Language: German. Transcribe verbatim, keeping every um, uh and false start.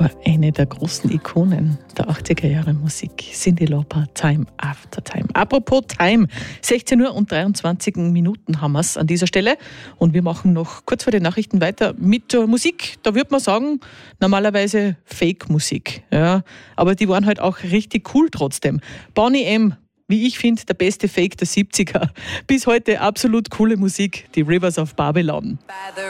war eine der großen Ikonen der achtziger Jahre Musik. Cyndi Lauper, Time After Time. Apropos Time, sechzehn Uhr und dreiundzwanzig Minuten haben wir es an dieser Stelle. Und wir machen noch kurz vor den Nachrichten weiter mit der Musik. Da würde man sagen, normalerweise Fake-Musik. Ja, aber die waren halt auch richtig cool trotzdem. Boney M., wie ich finde, der beste Fake der siebziger. Bis heute absolut coole Musik, die Rivers of Babylon.